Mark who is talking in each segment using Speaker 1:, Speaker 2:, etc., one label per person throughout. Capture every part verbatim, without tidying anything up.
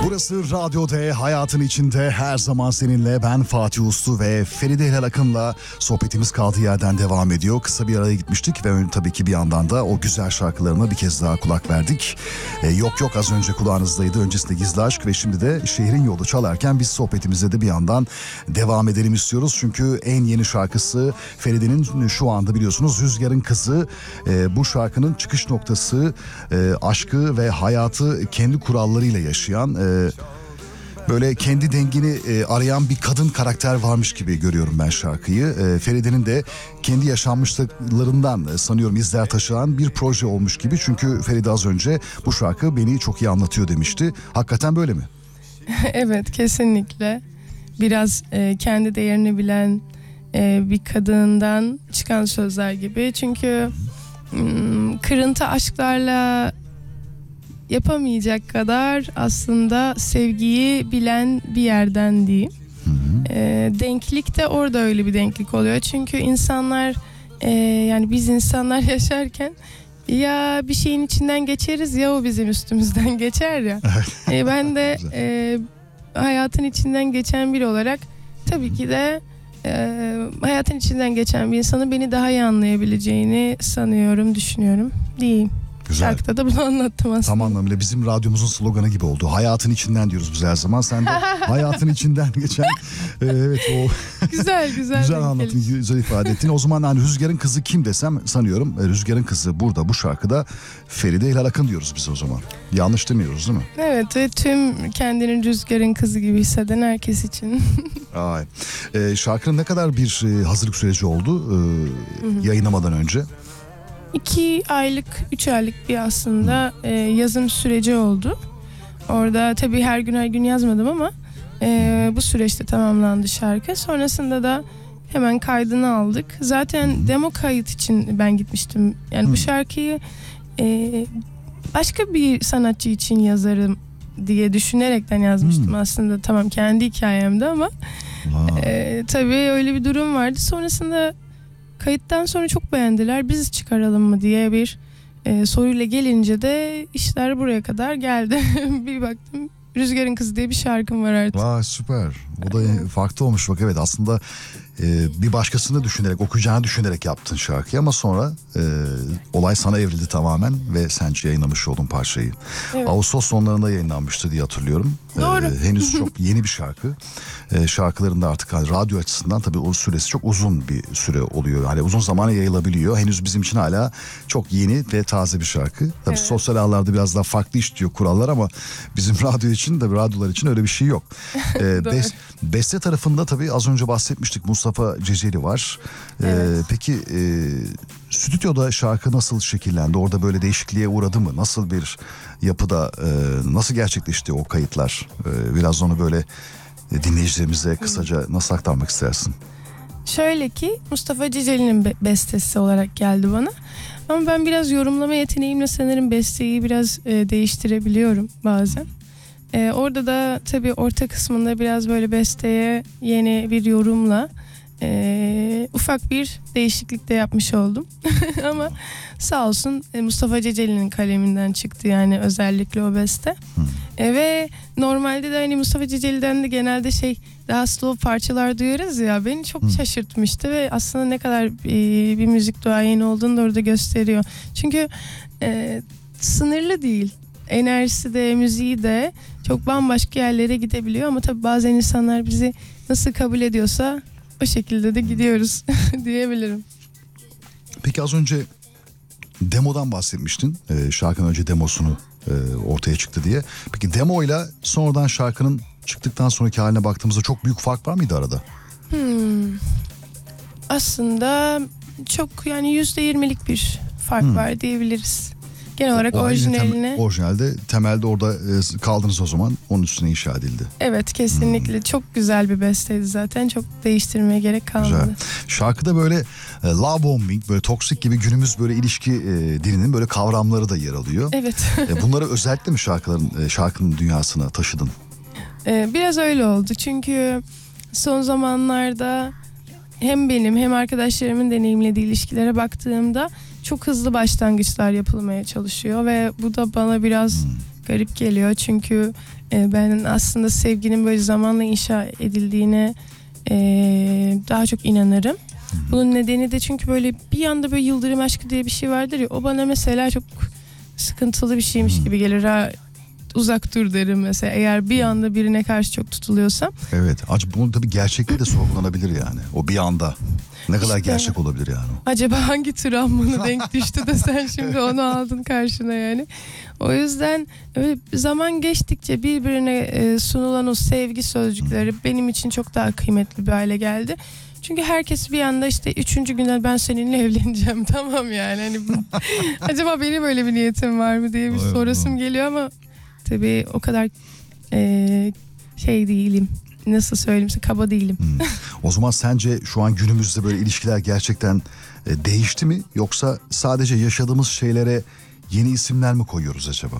Speaker 1: Burası Radyo D, hayatın içinde her zaman seninle. Ben Fatih Uslu ve Feride Hilal Akın'la sohbetimiz kaldığı yerden devam ediyor. Kısa bir araya gitmiştik ve tabii ki bir yandan da o güzel şarkılarına bir kez daha kulak verdik. Ee, yok yok az önce kulağınızdaydı, öncesinde Gizli Aşk ve şimdi de Şehrin Yolu çalarken biz sohbetimize de bir yandan devam edelim istiyoruz. Çünkü en yeni şarkısı Feride'nin şu anda biliyorsunuz Rüzgar'ın Kızı. Ee, bu şarkının çıkış noktası e, aşkı ve hayatı kendi kurallarıyla yaşayan, e, böyle kendi dengini e, arayan bir kadın karakter varmış gibi görüyorum ben şarkıyı. E, Feride'nin de kendi yaşanmışlıklarından e, sanıyorum izler taşıyan bir proje olmuş gibi. Çünkü Feride az önce bu şarkı beni çok iyi anlatıyor demişti. Hakikaten böyle mi?
Speaker 2: Evet, kesinlikle. Biraz e, kendi değerini bilen e, bir kadından çıkan sözler gibi. Çünkü m, kırıntı aşklarla yapamayacak kadar aslında sevgiyi bilen bir yerden diyeyim. Hı hı. E, denklik de orada öyle bir denklik oluyor. Çünkü insanlar e, yani biz insanlar yaşarken ya bir şeyin içinden geçeriz ya o bizim üstümüzden geçer ya. e, ben de e, hayatın içinden geçen biri olarak tabii ki de e, hayatın içinden geçen bir insanın beni daha iyi anlayabileceğini sanıyorum, düşünüyorum diyeyim. Güzel. Şarkıda da bunu anlattım aslında.
Speaker 1: Tam anlamıyla bizim radyomuzun sloganı gibi oldu. Hayatın içinden diyoruz biz her zaman. Sen de hayatın içinden geçen e, evet o
Speaker 2: güzel güzel.
Speaker 1: güzel anlattın, güzel ifade ettin. O zaman hani Rüzgar'ın Kızı kim desem sanıyorum e, Rüzgar'ın Kızı burada bu şarkıda Feride Hilal Akın diyoruz biz o zaman. Yanlış demiyoruz değil mi?
Speaker 2: Evet ve tüm kendini Rüzgar'ın kızı gibi hisseden herkes için.
Speaker 1: Ay. E, şarkının ne kadar bir e, hazırlık süreci oldu e, yayınlamadan önce?
Speaker 2: İki aylık, üç aylık bir aslında e, yazım süreci oldu. Orada tabii her gün her gün yazmadım ama e, bu süreçte tamamlandı şarkı. Sonrasında da hemen kaydını aldık. Zaten demo kayıt için ben gitmiştim. Yani bu şarkıyı e, başka bir sanatçı için yazarım diye düşünerekten yazmıştım aslında. Tamam kendi hikayemde ama e, tabii öyle bir durum vardı. Sonrasında kayıttan sonra çok beğendiler. Biz çıkaralım mı diye bir e, soruyla gelince de işler buraya kadar geldi. Bir baktım Rüzgar'ın Kızı diye bir şarkım var artık.
Speaker 1: Vay süper. O da farklı olmuş bak, evet aslında e, bir başkasını düşünerek, okuyacağını düşünerek yaptın şarkıyı ama sonra e, olay sana evrildi tamamen ve sen yayınlamış oldun parçayı. Evet. Ağustos sonlarında yayınlanmıştı diye hatırlıyorum.
Speaker 2: Doğru.
Speaker 1: E, henüz çok yeni bir şarkı. E, şarkılarında artık hani radyo açısından tabii o süresi çok uzun bir süre oluyor. Hani uzun zamana yayılabiliyor. Henüz bizim için hala çok yeni ve taze bir şarkı. Tabii evet. Sosyal ağlarda biraz daha farklı işliyor kurallar ama bizim radyo için de radyolar için öyle bir şey yok. E, bes, beste tarafında tabii az önce bahsetmiştik, Mustafa Ceceli var. Evet. E, peki e, stüdyoda şarkı nasıl şekillendi? Orada böyle değişikliğe uğradı mı? Nasıl bir yapıda, e, nasıl gerçekleşti o kayıtlar? E, biraz onu böyle dinleyicilerimize kısaca nasıl aktarmak istersin?
Speaker 2: Şöyle ki Mustafa Ceceli'nin be- bestesi olarak geldi bana. Ama ben biraz yorumlama yeteneğimle sanırım besteyi biraz e, değiştirebiliyorum bazen. E, orada da tabii orta kısmında biraz böyle besteye yeni bir yorumla e, ufak bir değişiklik de yapmış oldum. Ama sağ olsun Mustafa Ceceli'nin kaleminden çıktı yani özellikle o beste. E, ve normalde de hani Mustafa Ceceli'den de genelde şey daha slow parçalar duyarız ya, beni çok hmm. şaşırtmıştı ve aslında ne kadar e, bir müzik duayeni olduğunu da orada gösteriyor. Çünkü e, sınırlı değil. Enerjisi de müziği de çok bambaşka yerlere gidebiliyor ama tabii bazen insanlar bizi nasıl kabul ediyorsa o şekilde de gidiyoruz diyebilirim.
Speaker 1: Peki az önce demodan bahsetmiştin. Ee, şarkının önce demosunu e, ortaya çıktı diye. Peki demoyla sonradan şarkının çıktıktan sonraki haline baktığımızda çok büyük fark var mıydı arada?
Speaker 2: Hmm. Aslında çok yani yüzde yirmilik bir fark hmm. var diyebiliriz. Genel olarak o orijinaline. Tem,
Speaker 1: orijinalde temelde orada e, kaldınız o zaman, onun üstüne inşa edildi.
Speaker 2: Evet kesinlikle hmm. çok güzel bir besteydi zaten, çok değiştirmeye gerek kalmadı. Güzel.
Speaker 1: Şarkıda böyle e, love bombing, böyle toksik gibi günümüz böyle ilişki e, dilinin böyle kavramları da yer alıyor.
Speaker 2: Evet.
Speaker 1: e, bunları özellikle mi şarkıların e, şarkının dünyasına taşıdın?
Speaker 2: E, biraz öyle oldu çünkü son zamanlarda hem benim hem arkadaşlarımın deneyimlediği ilişkilere baktığımda çok hızlı başlangıçlar yapılmaya çalışıyor ve bu da bana biraz hmm. garip geliyor çünkü E, ben aslında sevginin böyle zamanla inşa edildiğine e, daha çok inanırım. Bunun nedeni de çünkü böyle bir anda böyle yıldırım aşkı diye bir şey vardır ya, o bana mesela çok sıkıntılı bir şeymiş gibi gelir. Ha, uzak dur derim mesela eğer bir anda birine karşı çok tutuluyorsam.
Speaker 1: Evet. Acaba bunun tabii gerçekliği de sorgulanabilir yani. O bir anda. Ne kadar
Speaker 2: İşte,
Speaker 1: gerçek olabilir yani o.
Speaker 2: acaba hangi travmanı denk düştü de sen şimdi onu aldın karşına yani. O yüzden öyle zaman geçtikçe birbirine e, sunulan o sevgi sözcükleri benim için çok daha kıymetli bir hale geldi. Çünkü herkes bir anda işte üçüncü günden ben seninle evleneceğim tamam yani. Hani acaba benim öyle bir niyetim var mı diye bir
Speaker 1: Evet,
Speaker 2: sorasım
Speaker 1: evet.
Speaker 2: geliyor ama tabii o kadar e, şey değilim. Nasıl söyleyeyim size, kaba değilim.
Speaker 1: Hmm. O zaman sence şu an günümüzde böyle ilişkiler gerçekten e, değişti mi? Yoksa sadece yaşadığımız şeylere yeni isimler mi koyuyoruz acaba?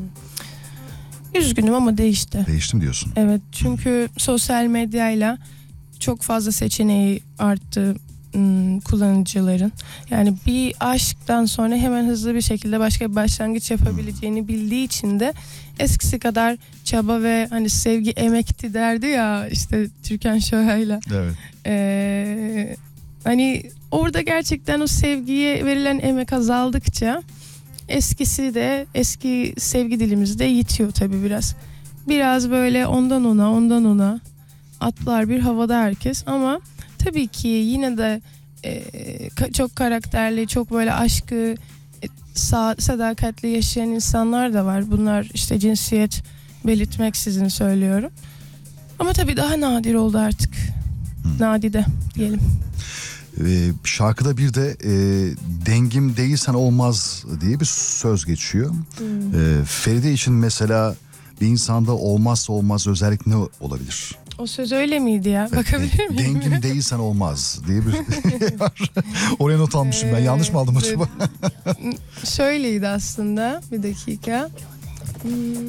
Speaker 2: Hmm. Üzgünüm ama değişti.
Speaker 1: Değişti mi diyorsun?
Speaker 2: Evet, çünkü sosyal medyayla çok fazla seçeneği arttı ım, kullanıcıların. Yani bir aşktan sonra hemen hızlı bir şekilde başka bir başlangıç yapabileceğini bildiği için de eskisi kadar çaba ve hani sevgi emekti derdi ya işte Türkan Şoray'la.
Speaker 1: Evet.
Speaker 2: Ee, hani orada gerçekten o sevgiye verilen emek azaldıkça eskisi de eski sevgi dilimiz de yitiyor tabii biraz. Biraz böyle ondan ona ondan ona atlar bir havada herkes ama tabii ki yine de e, ka- çok karakterli, çok böyle aşkı e, sa- sadakatli yaşayan insanlar da var. Bunlar işte cinsiyet belirtmeksizin söylüyorum. Ama tabii daha nadir oldu artık.
Speaker 1: Hı.
Speaker 2: Nadide diyelim.
Speaker 1: Ee, şarkıda bir de e, dengim değilsen olmaz diye bir söz geçiyor.
Speaker 2: Hmm.
Speaker 1: Ee, Feride için mesela bir insanda olmazsa olmaz özellik ne olabilir?
Speaker 2: O söz öyle miydi ya? Bakabilir miyim?
Speaker 1: Dengim değilsen olmaz diye bir şey var. Oraya not almışım ben. Yanlış mı aldım acaba?
Speaker 2: Şöyleydi aslında. Bir dakika. Hmm.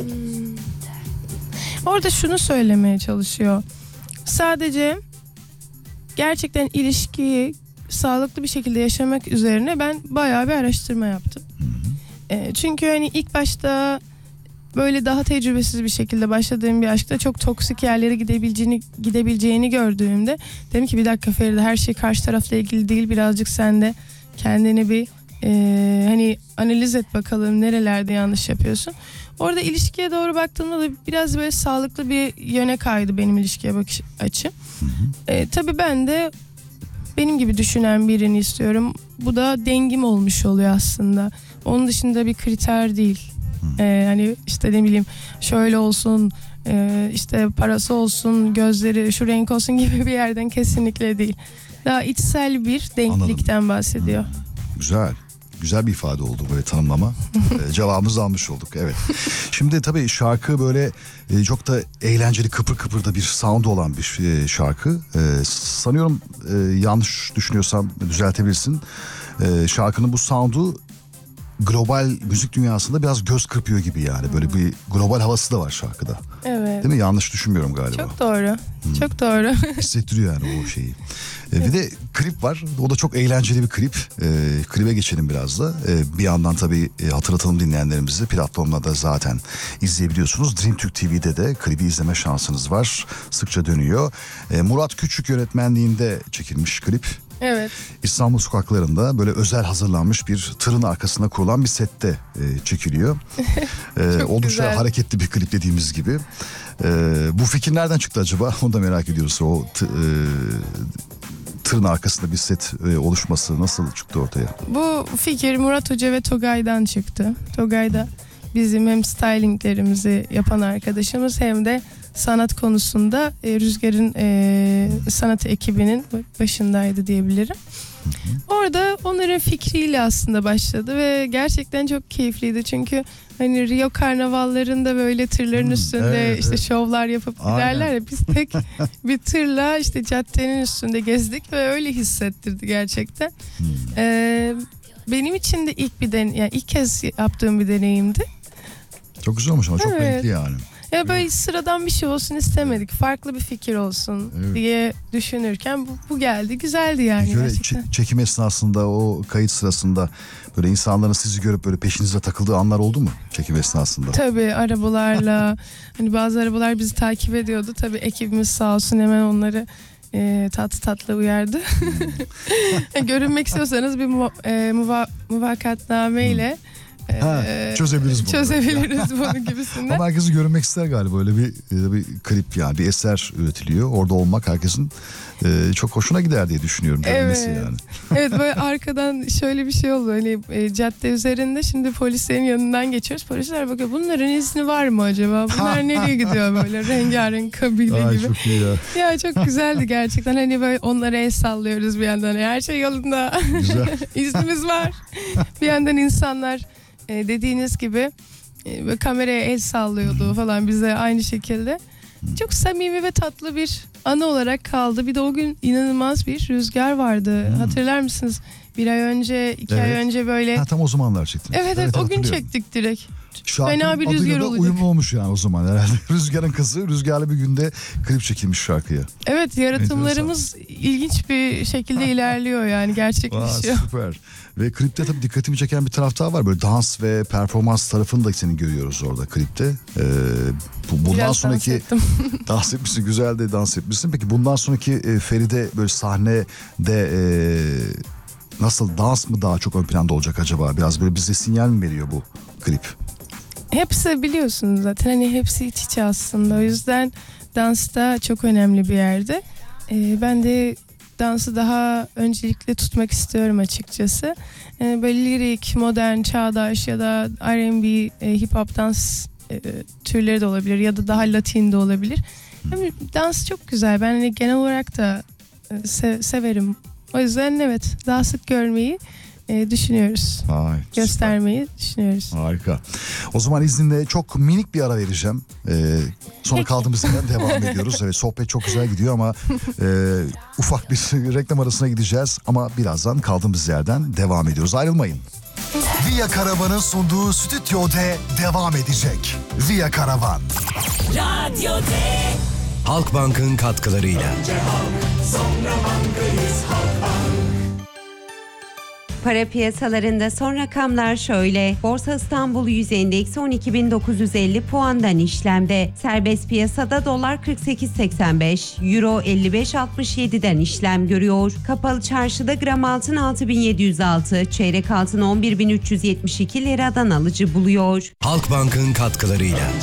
Speaker 2: Orada şunu söylemeye çalışıyor. Sadece gerçekten ilişkiyi sağlıklı bir şekilde yaşamak üzerine ben bayağı bir araştırma yaptım. E, çünkü hani ilk başta böyle daha tecrübesiz bir şekilde başladığım bir aşkta çok toksik yerlere gidebileceğini gidebileceğini gördüğümde dedim ki bir dakika Feride, her şey karşı tarafla ilgili değil, birazcık sen de kendini bir e, hani analiz et bakalım nerelerde yanlış yapıyorsun. Orada ilişkiye doğru baktığımda da biraz böyle sağlıklı bir yöne kaydı benim ilişkiye bakış açım. E, tabii ben de benim gibi düşünen birini istiyorum. Bu da dengim olmuş oluyor aslında. Onun dışında bir kriter değil. Ee, hani işte ne bileyim şöyle olsun, e, işte parası olsun, gözleri şu renk olsun gibi bir yerden kesinlikle değil. Daha içsel bir denklikten
Speaker 1: Anladım.
Speaker 2: bahsediyor.
Speaker 1: Güzel. Güzel bir ifade oldu böyle tanımlama. ee, cevabımızı almış olduk. Evet. Şimdi tabii şarkı böyle e, çok da eğlenceli, kıpır kıpır da bir sound olan bir e, şarkı. E, sanıyorum e, yanlış düşünüyorsam düzeltebilirsin. E, şarkının bu sound'u global müzik dünyasında biraz göz kırpıyor gibi yani. Böyle bir global havası da var şarkıda.
Speaker 2: Evet.
Speaker 1: Değil mi? Yanlış düşünmüyorum galiba.
Speaker 2: Çok doğru. Hmm. Çok doğru.
Speaker 1: Hissettiriyor yani o şeyi. Ee, bir de klip var. O da çok eğlenceli bir klip. Ee, klibe geçelim biraz da. Ee, bir yandan tabii e, hatırlatalım dinleyenlerimizi. Platformlarda zaten izleyebiliyorsunuz. Dream Türk T V'de de klibi izleme şansınız var. Sıkça dönüyor. Ee, Murat Küçük yönetmenliğinde çekilmiş klip.
Speaker 2: Evet.
Speaker 1: İstanbul sokaklarında böyle özel hazırlanmış bir tırın arkasında kurulan bir sette e, çekiliyor. e, oldukça
Speaker 2: güzel.
Speaker 1: hareketli bir klip dediğimiz gibi. E, bu fikir nereden çıktı acaba? Onu da merak ediyoruz. O t- e, tırın arkasında bir set e, oluşması nasıl çıktı ortaya?
Speaker 2: Bu fikir Murat Hoca ve Togay'dan çıktı. Togay da bizim hem stylinglerimizi yapan arkadaşımız hem de sanat konusunda e, Rüzgar'ın e, sanat ekibinin başındaydı diyebilirim. Orada onların fikriyle aslında başladı ve gerçekten çok keyifliydi. Çünkü hani Rio karnavallarında böyle tırların
Speaker 1: Hmm,
Speaker 2: üstünde
Speaker 1: evet,
Speaker 2: işte
Speaker 1: evet.
Speaker 2: şovlar yapıp
Speaker 1: Aynen.
Speaker 2: giderler ya, biz tek bir tırla işte caddenin üstünde gezdik ve öyle hissettirdi gerçekten.
Speaker 1: Hmm.
Speaker 2: Ee, benim için de ilk bir den yani ilk kez yaptığım bir deneyimdi.
Speaker 1: Çok güzel olmuş ama çok
Speaker 2: Evet.
Speaker 1: renkli yani.
Speaker 2: Ya böyle sıradan bir şey olsun istemedik. Farklı bir fikir olsun
Speaker 1: Evet.
Speaker 2: diye düşünürken bu, bu geldi. Güzeldi yani
Speaker 1: Peki öyle
Speaker 2: gerçekten.
Speaker 1: çe- çekim esnasında, o kayıt sırasında böyle insanların sizi görüp böyle peşinize takıldığı anlar oldu mu çekim esnasında?
Speaker 2: Tabii arabalarla hani bazı arabalar bizi takip ediyordu. Tabii ekibimiz sağ olsun hemen onları e, tatlı tatlı uyardı. Görünmek istiyorsanız bir muva, e, muva, muvakatname ile e,
Speaker 1: Ha, çözebiliriz bunu.
Speaker 2: çözebiliriz bunu gibisinden.
Speaker 1: Ama herkesi görünmek ister galiba, öyle bir e, bir klip, yani bir eser üretiliyor. Orada olmak herkesin e, çok hoşuna gider diye düşünüyorum. Görünmesi
Speaker 2: Evet.
Speaker 1: yani.
Speaker 2: Evet, böyle arkadan şöyle bir şey oldu. Hani e, cadde üzerinde şimdi polislerin yanından geçiyoruz. Polisler bakıyor, bunların izni var mı acaba? Bunlar nereye gidiyor böyle rengarenk kabile
Speaker 1: Ay
Speaker 2: gibi.
Speaker 1: çok iyi ya.
Speaker 2: Ya çok güzeldi gerçekten. Hani böyle onlara el sallıyoruz bir yandan. Her şey yolunda.
Speaker 1: Güzel.
Speaker 2: İznimiz var. Bir yandan insanlar e, dediğiniz gibi e, böyle kameraya el sallıyordu falan bize aynı şekilde. Çok samimi ve tatlı bir anı olarak kaldı. Bir de o gün inanılmaz bir rüzgar vardı.
Speaker 1: Hmm.
Speaker 2: Hatırlar mısınız? Bir ay önce, iki ay
Speaker 1: Evet.
Speaker 2: önce böyle.
Speaker 1: Ha, tam o zamanlar çektiniz.
Speaker 2: Evet evet, o gün
Speaker 1: hatırlıyorum.
Speaker 2: çektik direkt.
Speaker 1: Şarkının
Speaker 2: Fena bir
Speaker 1: adıyla
Speaker 2: rüzgar
Speaker 1: da
Speaker 2: olacak.
Speaker 1: uyumlu olmuş yani o zaman herhalde. Rüzgarın kızı, rüzgarlı bir günde klip çekilmiş şarkıya.
Speaker 2: Evet, yaratımlarımız ilginç bir şekilde ilerliyor yani,
Speaker 1: Vay,
Speaker 2: gerçekleşiyor.
Speaker 1: süper. Ve klipte tabii dikkatimi çeken bir taraf daha var. Böyle dans ve performans tarafını da seni görüyoruz orada klipte. Ee, bu, bundan
Speaker 2: Biraz dans
Speaker 1: sonraki
Speaker 2: ettim.
Speaker 1: dans etmişsin, güzel de dans etmişsin. Peki bundan sonraki e, Feride böyle sahnede e, nasıl, dans mı daha çok ön planda olacak acaba? Biraz böyle bize sinyal mi veriyor bu klip?
Speaker 2: Hepsi biliyorsunuz zaten, hani hepsi iç içe aslında. O yüzden dans da çok önemli bir yerde. Ee, ben de dansı daha öncelikle tutmak istiyorum açıkçası. Ee, böyle lirik, modern, çağdaş ya da R and B, e, hip hop dans e, türleri de olabilir ya da daha Latin de olabilir. Hem dans çok güzel. Ben hani genel olarak da e, se- severim. O yüzden evet, daha sık görmeyi e, düşünüyoruz.
Speaker 1: Ay,
Speaker 2: Göstermeyi düşünüyoruz.
Speaker 1: harika. O zaman izninle çok minik bir ara vereceğim. Ee, sonra
Speaker 2: Peki.
Speaker 1: kaldığımız yerden devam ediyoruz. Evet, sohbet çok güzel gidiyor ama e, ufak bir reklam arasına gideceğiz. Ama birazdan kaldığımız yerden devam ediyoruz. Ayrılmayın. Via Karavan'ın sunduğu Stüdyo'da devam edecek. Via Karavan.
Speaker 3: Halkbank'ın katkılarıyla.
Speaker 4: Para piyasalarında son rakamlar şöyle. Borsa İstanbul yüz endeksi on iki bin dokuz yüz elli puandan işlemde. Serbest piyasada dolar kırk sekiz seksen beş, euro elli beş altmış yedi'den işlem görüyor. Kapalı çarşıda gram altın altı bin yedi yüz altı, çeyrek altın on bir bin üç yüz yetmiş iki liradan alıcı buluyor.
Speaker 3: Halkbank'ın katkılarıyla.